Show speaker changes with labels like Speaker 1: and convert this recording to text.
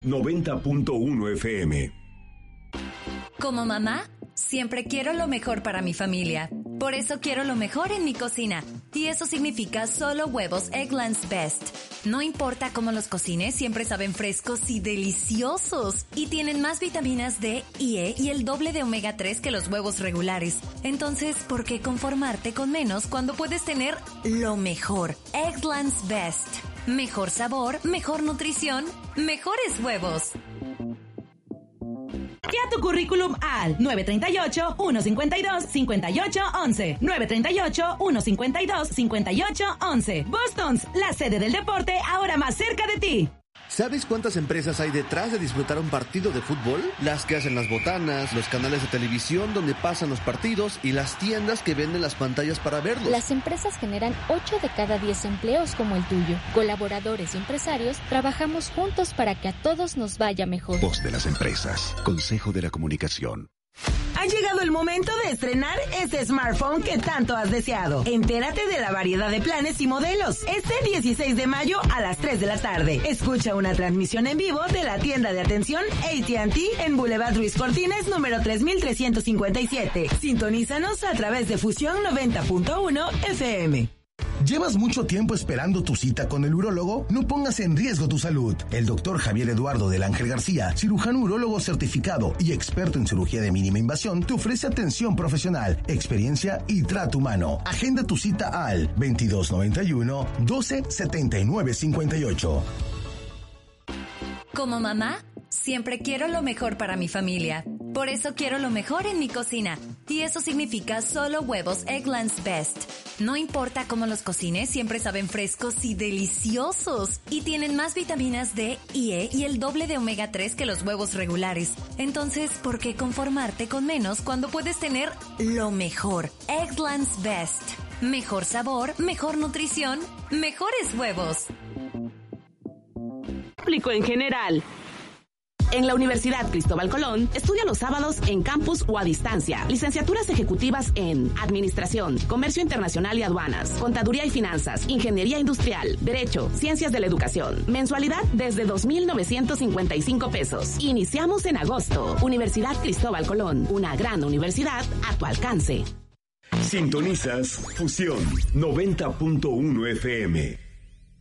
Speaker 1: 90.1 FM.
Speaker 2: Como mamá, siempre quiero lo mejor para mi familia. Por eso quiero lo mejor en mi cocina. Y eso significa solo huevos Eggland's Best. No importa cómo los cocines, siempre saben frescos y deliciosos. Y tienen más vitaminas D y E y el doble de omega 3 que los huevos regulares. Entonces, ¿por qué conformarte con menos cuando puedes tener lo mejor? Eggland's Best. Mejor sabor, mejor nutrición, mejores huevos.
Speaker 3: Envía tu currículum al 938-152-5811. 938-152-5811. Boston's, la sede del deporte ahora más cerca de ti.
Speaker 4: ¿Sabes cuántas empresas hay detrás de disfrutar un partido de fútbol? Las que hacen las botanas, los canales de televisión donde pasan los partidos y las tiendas que venden las pantallas para verlos.
Speaker 5: Las empresas generan 8 de cada 10 empleos como el tuyo. Colaboradores y empresarios trabajamos juntos para que a todos nos vaya mejor.
Speaker 6: Voz de las empresas. Consejo de la Comunicación.
Speaker 3: Ha llegado el momento de estrenar ese smartphone que tanto has deseado. Entérate de la variedad de planes y modelos. Este 16 de mayo a las 3 de la tarde. Escucha una transmisión en vivo de la tienda de atención AT&T en Boulevard Ruiz Cortines, número 3357. Sintonízanos a través de Fusión 90.1 FM.
Speaker 7: ¿Llevas mucho tiempo esperando tu cita con el urólogo? No pongas en riesgo tu salud. El doctor Javier Eduardo del Ángel García, cirujano urólogo certificado y experto en cirugía de mínima invasión, te ofrece atención profesional, experiencia y trato humano. Agenda tu cita al 2291-127958.
Speaker 2: Como mamá, siempre quiero lo mejor para mi familia. Por eso quiero lo mejor en mi cocina. Y eso significa solo huevos Eggland's Best. No importa cómo los cocines, siempre saben frescos y deliciosos. Y tienen más vitaminas D y E y el doble de omega 3 que los huevos regulares. Entonces, ¿por qué conformarte con menos cuando puedes tener lo mejor? Eggland's Best. Mejor sabor, mejor nutrición, mejores huevos.
Speaker 3: Público en general. En la Universidad Cristóbal Colón, estudia los sábados en campus o a distancia. Licenciaturas ejecutivas en Administración, Comercio Internacional y Aduanas, Contaduría y Finanzas, Ingeniería Industrial, Derecho, Ciencias de la Educación. Mensualidad desde 2,955 pesos. Iniciamos en agosto. Universidad Cristóbal Colón, una gran universidad a tu alcance.
Speaker 1: Sintonizas Fusión 90.1 FM.